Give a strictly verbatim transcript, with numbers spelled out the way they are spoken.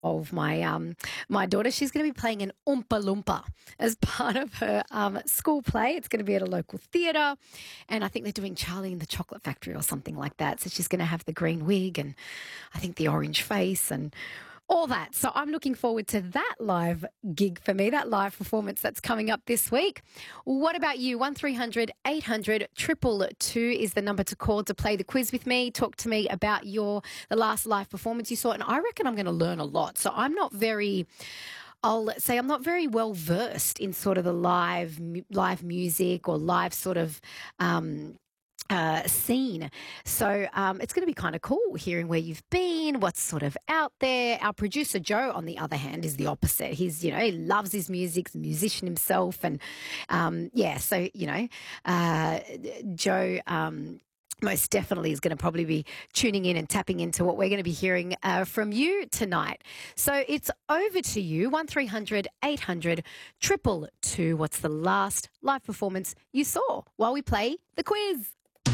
of my um my daughter. She's going to be playing an Oompa Loompa as part of her um, school play. It's going to be at a local theatre, and I think they're doing Charlie and the Chocolate Factory or something like that. So she's going to have the green wig and I think the orange face and all that. So I'm looking forward to that live gig for me, that live performance that's coming up this week. What about you? one three hundred eight hundred two two two is the number to call to play the quiz with me. Talk to me about your the last live performance you saw, and I reckon I'm going to learn a lot. So I'm not very I'll say I'm not very well versed in sort of the live live music or live sort of um uh, scene. So um, it's going to be kind of cool hearing where you've been, what's sort of out there. Our producer, Joe, on the other hand, is the opposite. He's, you know, he loves his music, he's a musician himself. And um, yeah, so, you know, uh, Joe... Um, most definitely is going to probably be tuning in and tapping into what we're going to be hearing uh, from you tonight. So it's over to you, one three hundred eight hundred two two two. What's the last live performance you saw while we play the quiz?